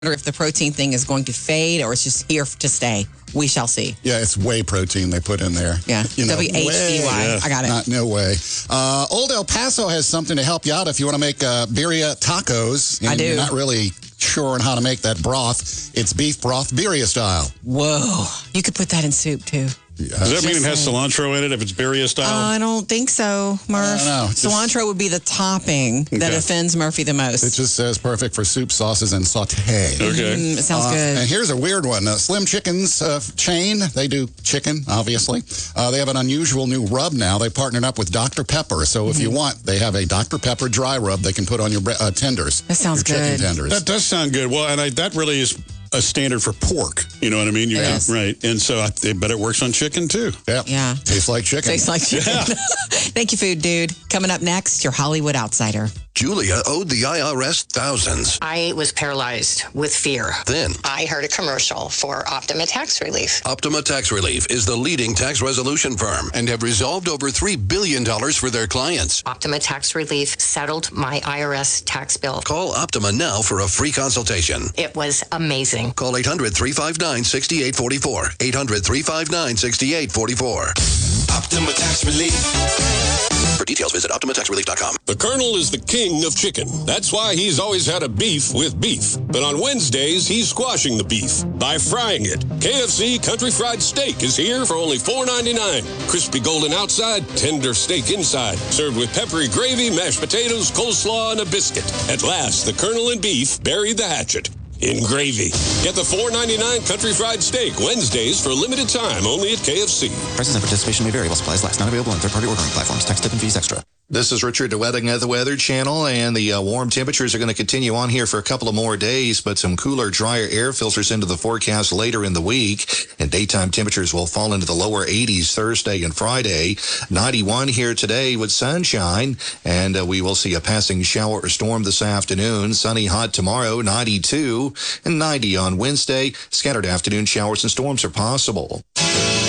if the protein thing is going to fade or it's just here to stay. We shall see. Yeah, it's whey protein they put in there. Yeah, WHDY. I got it. No way. Old El Paso has something to help you out if you want to make birria tacos. And I do. You're not really sure on how to make that broth. It's beef broth birria style. Whoa. You could put that in soup, too. Does that mean it has cilantro in it if it's birria style? I don't think so, Murph. I don't know. Cilantro would be the topping that offends Murphy the most. It just says perfect for soup, sauces, and saute. Okay. It sounds good. And here's a weird one. Slim Chicken's chain. They do chicken, obviously. They have an unusual new rub now. They partnered up with Dr. Pepper. So if you want, they have a Dr. Pepper dry rub they can put on your tenders. That sounds your good. Chicken tenders. That does sound good. Well, and that really is a standard for pork. You know what I mean? Yes. Right. And so but it works on chicken, too. Yep. Yeah. Tastes like chicken. Tastes like chicken. Yeah. Thank you, Food Dude. Coming up next, your Hollywood Outsider. Julia owed the IRS thousands. I was paralyzed with fear. Then, I heard a commercial for Optima Tax Relief. Optima Tax Relief is the leading tax resolution firm and have resolved over $3 billion for their clients. Optima Tax Relief settled my IRS tax bill. Call Optima now for a free consultation. It was amazing. Call 800-359-6844. 800-359-6844. Optima Tax Relief. For details, visit OptimaTaxRelief.com. The Colonel is the king of chicken. That's why he's always had a beef with beef. But on Wednesdays, he's squashing the beef by frying it. KFC Country Fried Steak is here for only $4.99. Crispy golden outside, tender steak inside. Served with peppery gravy, mashed potatoes, coleslaw, and a biscuit. At last, the Colonel and beef buried the hatchet in gravy. Get the $4.99 Country Fried Steak Wednesdays for a limited time only at KFC. Prices and participation may vary while supplies last. Not available on third-party ordering platforms. Tax, tip, and fees extra. This is Richard DeWetting at the Weather Channel, and the warm temperatures are going to continue on here for a couple of more days, but some cooler, drier air filters into the forecast later in the week, and daytime temperatures will fall into the lower 80s Thursday and Friday. 91 here today with sunshine, and we will see a passing shower or storm this afternoon. Sunny, hot tomorrow, 92, and 90 on Wednesday. Scattered afternoon showers and storms are possible.